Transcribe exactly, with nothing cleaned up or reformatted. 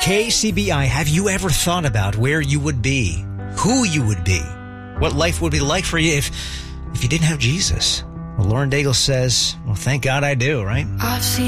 K C B I, have you ever thought about where you would be, who you would be, what life would be like for you if, if you didn't have Jesus? Well, Lauren Daigle says, well, thank God I do, right? I've seen